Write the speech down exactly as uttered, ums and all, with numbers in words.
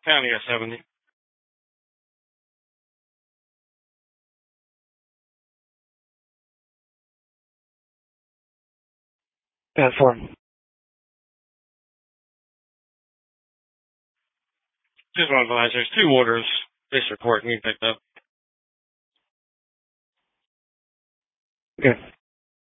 County of seventy. That form. Just want to advise there's two orders district court need picked up. Okay.